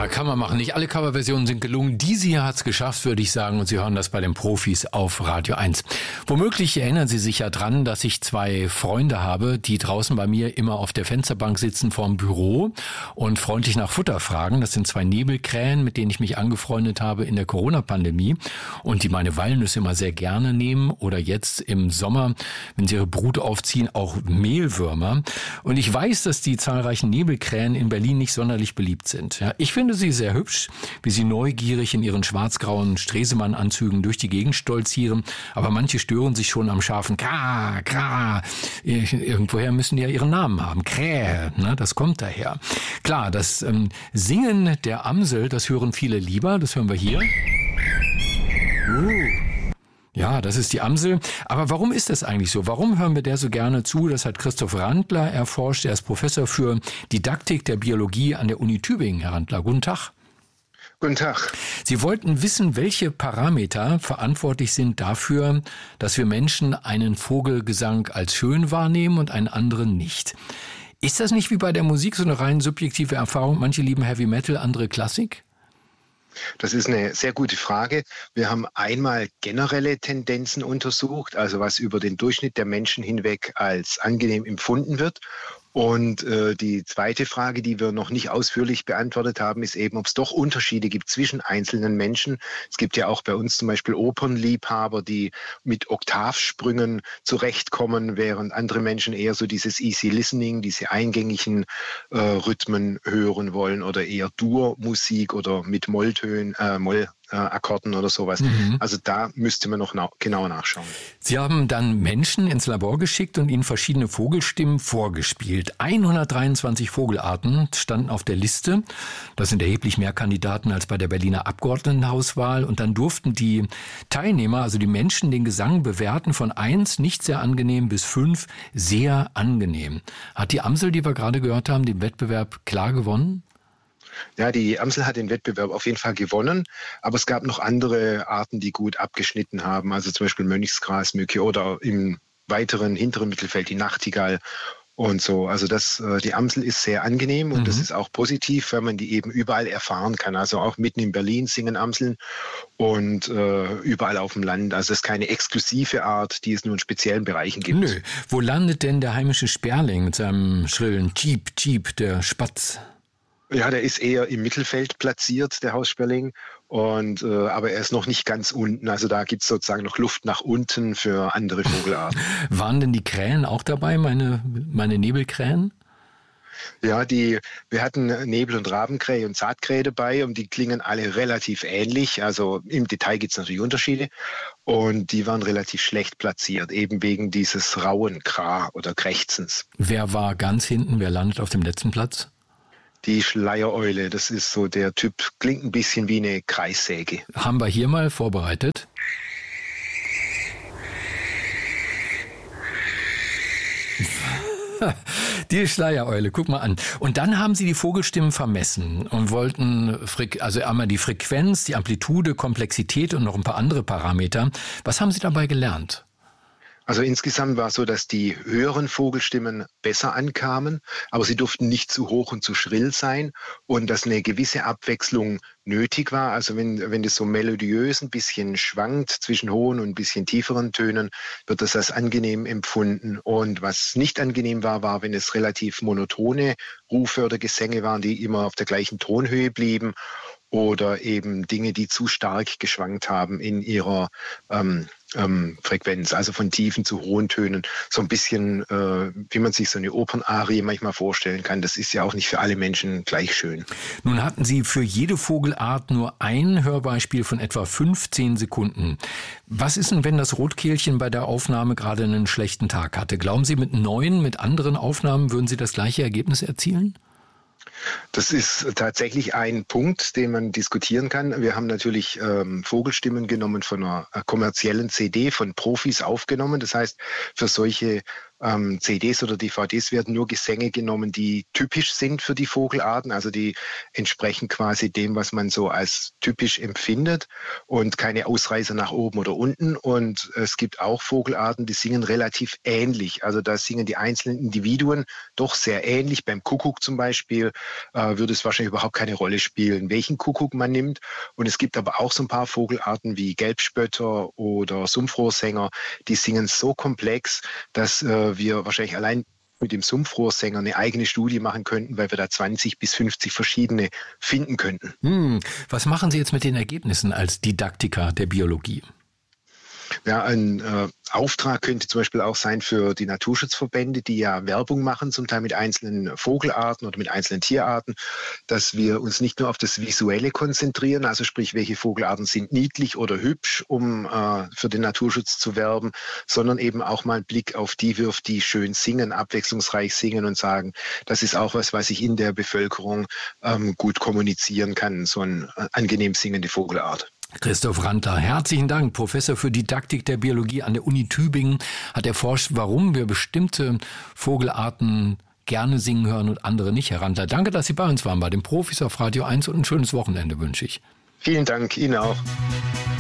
Ja, kann man machen. Nicht alle Coverversionen sind gelungen. Diese hier hat's geschafft, würde ich sagen. Und Sie hören das bei den Profis auf Radio 1. Womöglich erinnern Sie sich ja dran, dass ich 2 Freunde habe, die draußen bei mir immer auf der Fensterbank sitzen vorm Büro und freundlich nach Futter fragen. Das sind 2 Nebelkrähen, mit denen ich mich angefreundet habe in der Corona-Pandemie und die meine Walnüsse immer sehr gerne nehmen. Oder jetzt im Sommer, wenn sie ihre Brut aufziehen, auch Mehlwürmer. Und ich weiß, dass die zahlreichen Nebelkrähen in Berlin nicht sonderlich beliebt sind. Ja, ich finde sie sehr hübsch, wie sie neugierig in ihren schwarz-grauen Stresemann-Anzügen durch die Gegend stolzieren. Aber manche stören sich schon am scharfen Kra, Kra. Irgendwoher müssen die ja ihren Namen haben. Krähe, ne, das kommt daher. Klar, das Singen der Amsel, das hören viele lieber. Das hören wir hier. Ja, das ist die Amsel. Aber warum ist das eigentlich so? Warum hören wir der so gerne zu? Das hat Christoph Randler erforscht. Er ist Professor für Didaktik der Biologie an der Uni Tübingen. Herr Randler, guten Tag. Guten Tag. Sie wollten wissen, welche Parameter verantwortlich sind dafür, dass wir Menschen einen Vogelgesang als schön wahrnehmen und einen anderen nicht. Ist das nicht wie bei der Musik so eine rein subjektive Erfahrung? Manche lieben Heavy Metal, andere Klassik? Das ist eine sehr gute Frage. Wir haben einmal generelle Tendenzen untersucht, also was über den Durchschnitt der Menschen hinweg als angenehm empfunden wird. Und die zweite Frage, die wir noch nicht ausführlich beantwortet haben, ist eben, ob es doch Unterschiede gibt zwischen einzelnen Menschen. Es gibt ja auch bei uns zum Beispiel Opernliebhaber, die mit Oktavsprüngen zurechtkommen, während andere Menschen eher so dieses Easy Listening, diese eingängigen Rhythmen hören wollen oder eher Dur-Musik oder mit Molltönen, Akkorden oder sowas. Also da müsste man noch genauer nachschauen. Sie haben dann Menschen ins Labor geschickt und ihnen verschiedene Vogelstimmen vorgespielt. 123 Vogelarten standen auf der Liste. Das sind erheblich mehr Kandidaten als bei der Berliner Abgeordnetenhauswahl. Und dann durften die Teilnehmer, also die Menschen, den Gesang bewerten von 1, nicht sehr angenehm, bis 5, sehr angenehm. Hat die Amsel, die wir gerade gehört haben, den Wettbewerb klar gewonnen? Ja, die Amsel hat den Wettbewerb auf jeden Fall gewonnen, aber es gab noch andere Arten, die gut abgeschnitten haben, also zum Beispiel Mönchsgrasmücke oder im weiteren hinteren Mittelfeld die Nachtigall und so. Also die Amsel ist sehr angenehm und das ist auch positiv, weil man die eben überall erfahren kann. Also auch mitten in Berlin singen Amseln und überall auf dem Land. Also es ist keine exklusive Art, die es nur in speziellen Bereichen gibt. Nö. Wo landet denn der heimische Sperling mit seinem schrillen Cheep, Cheep, der Spatz? Ja, der ist eher im Mittelfeld platziert, der Haussperling. Aber er ist noch nicht ganz unten. Also da gibt es sozusagen noch Luft nach unten für andere Vogelarten. Waren denn die Krähen auch dabei, meine Nebelkrähen? Ja, wir hatten Nebel- und Rabenkrähe und Saatkrähe dabei und die klingen alle relativ ähnlich. Also im Detail gibt es natürlich Unterschiede. Und die waren relativ schlecht platziert, eben wegen dieses rauen Kra oder Krächzens. Wer war ganz hinten? Wer landet auf dem letzten Platz? Die Schleiereule, das ist so der Typ, klingt ein bisschen wie eine Kreissäge. Haben wir hier mal vorbereitet. Die Schleiereule, guck mal an. Und dann haben Sie die Vogelstimmen vermessen und wollten also einmal die Frequenz, die Amplitude, Komplexität und noch ein paar andere Parameter. Was haben Sie dabei gelernt? Also insgesamt war es so, dass die höheren Vogelstimmen besser ankamen, aber sie durften nicht zu hoch und zu schrill sein und dass eine gewisse Abwechslung nötig war. Also wenn das so melodiös ein bisschen schwankt zwischen hohen und ein bisschen tieferen Tönen, wird das als angenehm empfunden. Und was nicht angenehm war, wenn es relativ monotone Rufe oder Gesänge waren, die immer auf der gleichen Tonhöhe blieben oder eben Dinge, die zu stark geschwankt haben in ihrer Frequenz, also von tiefen zu hohen Tönen, so ein bisschen, wie man sich so eine Opernarie manchmal vorstellen kann. Das ist ja auch nicht für alle Menschen gleich schön. Nun hatten Sie für jede Vogelart nur ein Hörbeispiel von etwa 15 Sekunden. Was ist denn, wenn das Rotkehlchen bei der Aufnahme gerade einen schlechten Tag hatte? Glauben Sie, mit anderen Aufnahmen würden Sie das gleiche Ergebnis erzielen? Das ist tatsächlich ein Punkt, den man diskutieren kann. Wir haben natürlich Vogelstimmen genommen von einer kommerziellen CD, von Profis aufgenommen. Das heißt, für solche CDs oder DVDs werden nur Gesänge genommen, die typisch sind für die Vogelarten. Also die entsprechen quasi dem, was man so als typisch empfindet und keine Ausreißer nach oben oder unten. Und es gibt auch Vogelarten, die singen relativ ähnlich. Also da singen die einzelnen Individuen doch sehr ähnlich. Beim Kuckuck zum Beispiel würde es wahrscheinlich überhaupt keine Rolle spielen, welchen Kuckuck man nimmt. Und es gibt aber auch so ein paar Vogelarten wie Gelbspötter oder Sumpfrohrsänger, die singen so komplex, dass wir wahrscheinlich allein mit dem Sumpfrohrsänger eine eigene Studie machen könnten, weil wir da 20 bis 50 verschiedene finden könnten. Was machen Sie jetzt mit den Ergebnissen als Didaktiker der Biologie? Ja, ein Auftrag könnte zum Beispiel auch sein für die Naturschutzverbände, die ja Werbung machen, zum Teil mit einzelnen Vogelarten oder mit einzelnen Tierarten, dass wir uns nicht nur auf das Visuelle konzentrieren, also sprich, welche Vogelarten sind niedlich oder hübsch, um für den Naturschutz zu werben, sondern eben auch mal einen Blick auf die wirft, die schön singen, abwechslungsreich singen und sagen, das ist auch was ich in der Bevölkerung gut kommunizieren kann, so eine angenehm singende Vogelart. Christoph Rantler, herzlichen Dank. Professor für Didaktik der Biologie an der Uni Tübingen, hat erforscht, warum wir bestimmte Vogelarten gerne singen hören und andere nicht. Herr Rantler, danke, dass Sie bei uns waren, bei den Profis auf Radio 1 und ein schönes Wochenende wünsche ich. Vielen Dank, Ihnen auch.